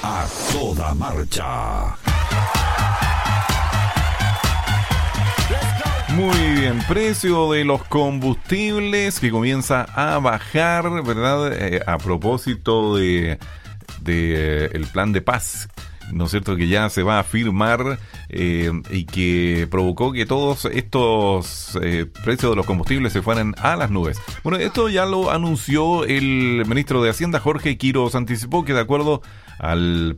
A toda marcha. Muy bien, precio de los combustibles que comienza a bajar, ¿verdad? A propósito de el plan de paz, ¿no es cierto?, que ya se va a firmar y que provocó que todos estos precios de los combustibles se fueran a las nubes. Bueno, esto ya lo anunció el ministro de Hacienda, Jorge Quiros. Anticipó que de acuerdo al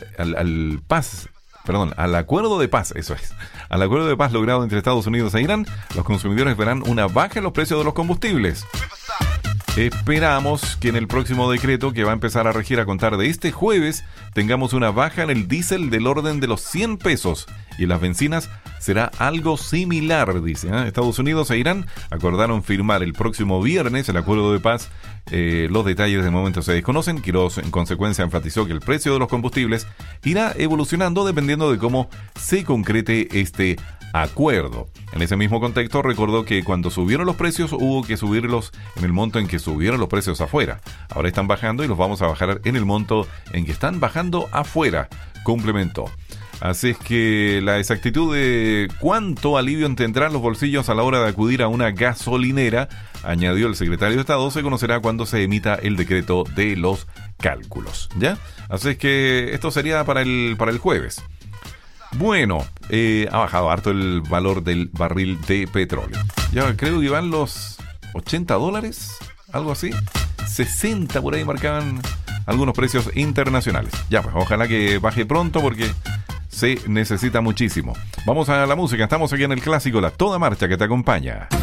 acuerdo de paz, eso es, al acuerdo de paz logrado entre Estados Unidos e Irán, los consumidores verán una baja en los precios de los combustibles. Esperamos que en el próximo decreto, que va a empezar a regir a contar de este jueves, tengamos una baja en el diésel del orden de los 100 pesos y en las bencinas será algo similar, dice. Estados Unidos e Irán acordaron firmar el próximo viernes el acuerdo de paz. Los detalles de momento se desconocen. Quiroz en consecuencia enfatizó que el precio de los combustibles irá evolucionando dependiendo de cómo se concrete este acuerdo. En ese mismo contexto recordó que cuando subieron los precios hubo que subirlos en el monto en que subieron los precios afuera. Ahora están bajando y los vamos a bajar en el monto en que están bajando afuera, complementó. Así es que la exactitud de cuánto alivio tendrán los bolsillos a la hora de acudir a una gasolinera, añadió el secretario de Estado, se conocerá cuando se emita el decreto de los cálculos, ¿ya? Así es que esto sería para el jueves. Bueno, ha bajado harto el valor del barril de petróleo. Ya creo que van los $80, algo así. 60 por ahí marcaban algunos precios internacionales. Ya, pues ojalá que baje pronto porque se necesita muchísimo. Vamos a la música, estamos aquí en el clásico La Toda Marcha que te acompaña.